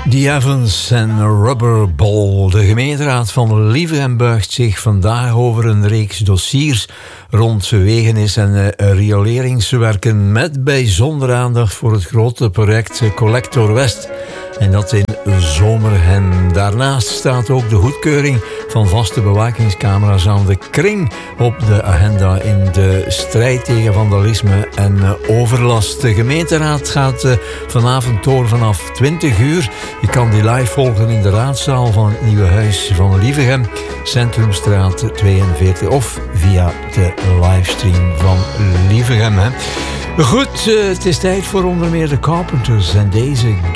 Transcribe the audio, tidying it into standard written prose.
The Evans en Rubber Ball. De gemeenteraad van Lievegem buigt zich vandaag over een reeks dossiers rond wegenis- en rioleringswerken met bijzondere aandacht voor het grote project Collector West. En dat in Zomerhem. Daarnaast staat ook de goedkeuring van vaste bewakingscamera's aan de Kring op de agenda in de strijd tegen vandalisme en overlast. De gemeenteraad gaat vanavond door vanaf 20 uur. Je kan die live volgen in de raadzaal van het Nieuwe Huis van Lievegem, Centrumstraat 42, of via de livestream van Lievegem. Goed, het is tijd voor onder meer de Carpenters en deze